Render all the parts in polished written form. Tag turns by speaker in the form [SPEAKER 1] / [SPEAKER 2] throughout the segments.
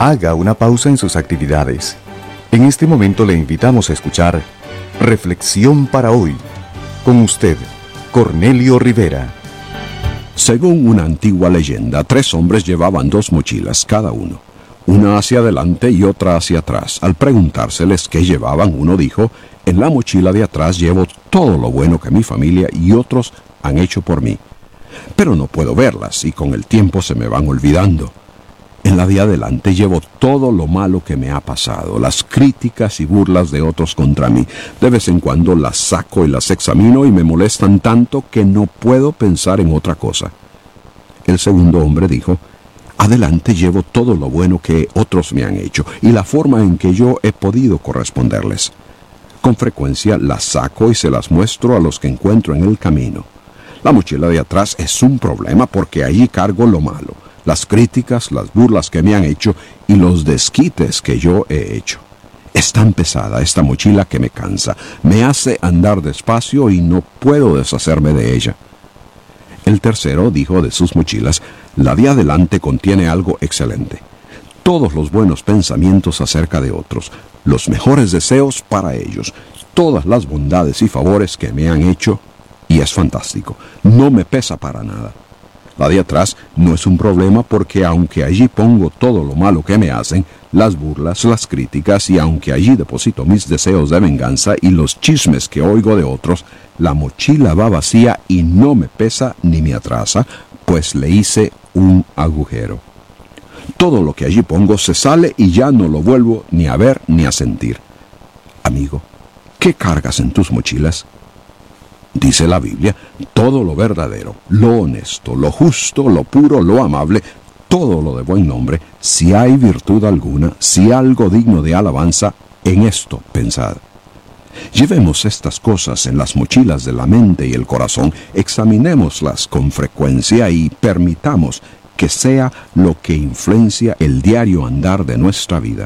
[SPEAKER 1] haga una pausa en sus actividades. En este momento le invitamos a escuchar Reflexión para hoy. Con usted, Cornelio Rivera.
[SPEAKER 2] Según una antigua leyenda, 3 hombres llevaban 2 mochilas cada uno, una hacia adelante y otra hacia atrás. Al preguntárseles qué llevaban, uno dijo: en la mochila de atrás llevo todo lo bueno que mi familia y otros han hecho por mí, pero no puedo verlas y con el tiempo se me van olvidando. En la de adelante llevo todo lo malo que me ha pasado, las críticas y burlas de otros contra mí. De vez en cuando las saco y las examino y me molestan tanto que no puedo pensar en otra cosa. El segundo hombre dijo: adelante llevo todo lo bueno que otros me han hecho y la forma en que yo he podido corresponderles. Con frecuencia las saco y se las muestro a los que encuentro en el camino. La mochila de atrás es un problema porque allí cargo lo malo, las críticas, las burlas que me han hecho y los desquites que yo he hecho. Es tan pesada esta mochila que me cansa, me hace andar despacio y no puedo deshacerme de ella. El tercero dijo de sus mochilas: la de adelante contiene algo excelente, todos los buenos pensamientos acerca de otros, los mejores deseos para ellos, todas las bondades y favores que me han hecho, y es fantástico, no me pesa para nada. La de atrás no es un problema porque aunque allí pongo todo lo malo que me hacen, las burlas, las críticas, y aunque allí deposito mis deseos de venganza y los chismes que oigo de otros, la mochila va vacía y no me pesa ni me atrasa, pues le hice un agujero. Todo lo que allí pongo se sale y ya no lo vuelvo ni a ver ni a sentir. Amigo, ¿qué cargas en tus mochilas? Dice la Biblia: todo lo verdadero, lo honesto, lo justo, lo puro, lo amable, todo lo de buen nombre, si hay virtud alguna, si algo digno de alabanza, en esto pensad. Llevemos estas cosas en las mochilas de la mente y el corazón, examinémoslas con frecuencia y permitamos que sea lo que influencia el diario andar de nuestra vida.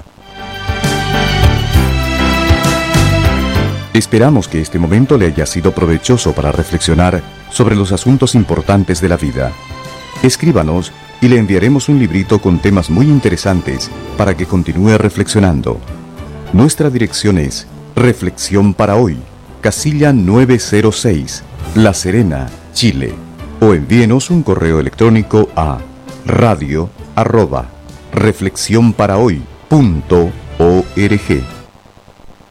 [SPEAKER 1] Esperamos que este momento le haya sido provechoso para reflexionar sobre los asuntos importantes de la vida. Escríbanos y le enviaremos un librito con temas muy interesantes para que continúe reflexionando. Nuestra dirección es Reflexión para Hoy, casilla 906, La Serena, Chile. O envíenos un correo electrónico a radio@reflexionparahoy.org.